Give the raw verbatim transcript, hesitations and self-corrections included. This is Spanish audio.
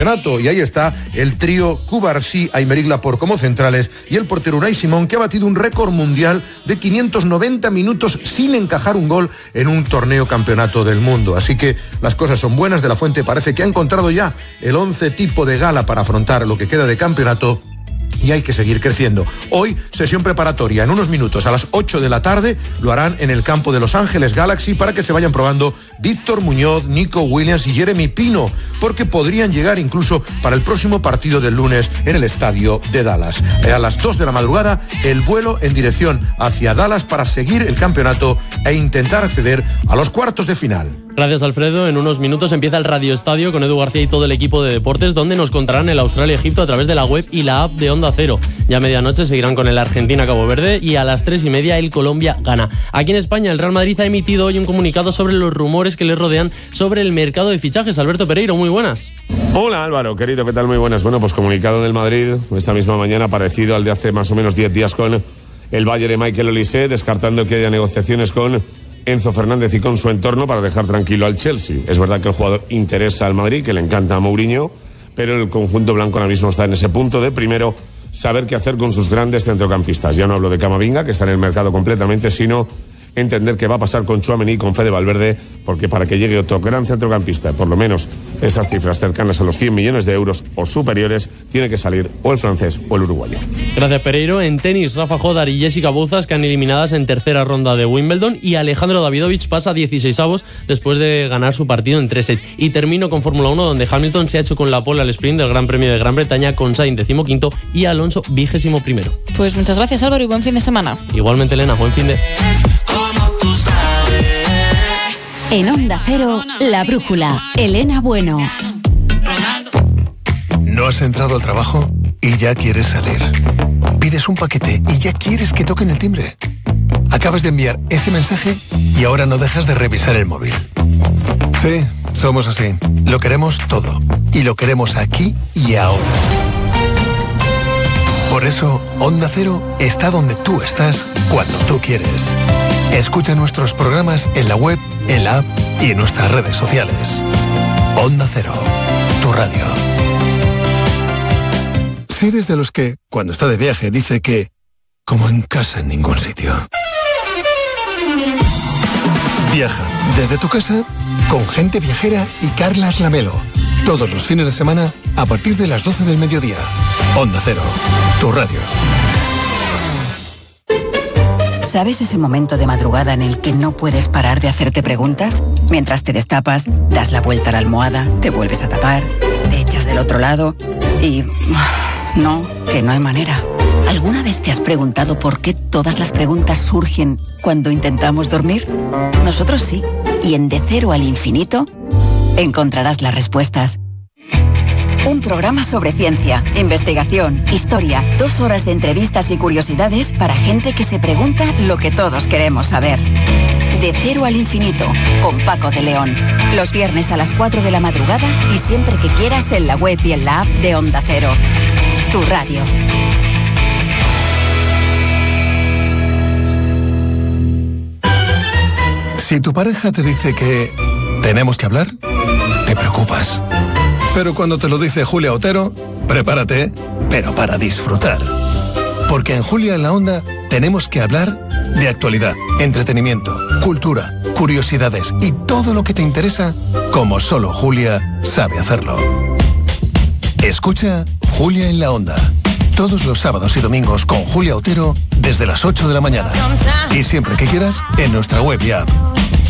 Y ahí está el trío Cubarsí, Aymeric Laporte como centrales y el portero Unai Simón, que ha batido un récord mundial de quinientos noventa minutos sin encajar un gol en un torneo campeonato del mundo. Así que las cosas son buenas. De la Fuente parece que ha encontrado ya el once tipo de gala para afrontar lo que queda de campeonato. Y hay que seguir creciendo. Hoy, sesión preparatoria. En unos minutos, a las ocho de la tarde, lo harán en el campo de Los Ángeles Galaxy para que se vayan probando Víctor Muñoz, Nico Williams y Jeremy Pino, porque podrían llegar incluso para el próximo partido del lunes en el estadio de Dallas. A las dos de la madrugada, el vuelo en dirección hacia Dallas para seguir el campeonato e intentar acceder a los cuartos de final. Gracias, Alfredo. En unos minutos empieza el Radio Estadio con Edu García y todo el equipo de deportes, donde nos contarán el Australia-Egipto a través de la web y la app de Onda Cero. Ya a medianoche seguirán con el Argentina-Cabo Verde y a las tres y media el Colombia-Ghana. Aquí en España, el Real Madrid ha emitido hoy un comunicado sobre los rumores que le rodean sobre el mercado de fichajes. Alberto Pereiro, muy buenas. Hola Álvaro, querido, ¿qué tal? Muy buenas. Bueno, pues comunicado del Madrid esta misma mañana, parecido al de hace más o menos diez días con el Bayern de Michael Olise, descartando que haya negociaciones con Enzo Fernández y con su entorno para dejar tranquilo al Chelsea. Es verdad que el jugador interesa al Madrid, que le encanta a Mourinho, pero el conjunto blanco ahora mismo está en ese punto de, primero, saber qué hacer con sus grandes centrocampistas. Ya no hablo de Camavinga, que está en el mercado completamente, sino entender qué va a pasar con Tchouaméni y con Fede Valverde, porque para que llegue otro gran centrocampista, por lo menos esas cifras cercanas a los cien millones de euros o superiores, tiene que salir o el francés o el uruguayo. Gracias, Pereiro. En tenis, Rafa Jodar y Jessica Bouzas quedan eliminadas en tercera ronda de Wimbledon, y Alejandro Davidovich pasa a dieciseisavos después de ganar su partido en tres sets. Y termino con Fórmula uno, donde Hamilton se ha hecho con la pole al sprint del Gran Premio de Gran Bretaña, con Sainz decimoquinto y Alonso vigésimo primero. Pues muchas gracias, Álvaro, y buen fin de semana. Igualmente, Elena, buen fin de... En Onda Cero, La Brújula, Elena Bueno. ¿No has entrado al trabajo y ya quieres salir? ¿Pides un paquete y ya quieres que toquen el timbre? Acabas de enviar ese mensaje y ahora no dejas de revisar el móvil. Sí, somos así. Lo queremos todo. Y lo queremos aquí y ahora. Por eso, Onda Cero está donde tú estás, cuando tú quieres. Escucha nuestros programas en la web, en la app y en nuestras redes sociales. Onda Cero, tu radio. Si eres de los que, cuando está de viaje, dice que, como en casa en ningún sitio. Viaja desde tu casa con Gente Viajera y Carlas Lamelo. Todos los fines de semana a partir de las doce del mediodía. Onda Cero, tu radio. ¿Sabes ese momento de madrugada en el que no puedes parar de hacerte preguntas? Mientras te destapas, das la vuelta a la almohada, te vuelves a tapar, te echas del otro lado y... no, que no hay manera. ¿Alguna vez te has preguntado por qué todas las preguntas surgen cuando intentamos dormir? Nosotros sí. Y en De Cero al Infinito encontrarás las respuestas. Un programa sobre ciencia, investigación, historia, dos horas de entrevistas y curiosidades para gente que se pregunta lo que todos queremos saber. De Cero al Infinito, con Paco de León. Los viernes a las cuatro de la madrugada y siempre que quieras en la web y en la app de Onda Cero. Tu radio. Si tu pareja te dice que tenemos que hablar, te preocupas. Pero cuando te lo dice Julia Otero, prepárate, pero para disfrutar. Porque en Julia en la Onda tenemos que hablar de actualidad, entretenimiento, cultura, curiosidades y todo lo que te interesa, como solo Julia sabe hacerlo. Escucha Julia en la Onda, todos los sábados y domingos con Julia Otero desde las ocho de la mañana. Y siempre que quieras, en nuestra web y app.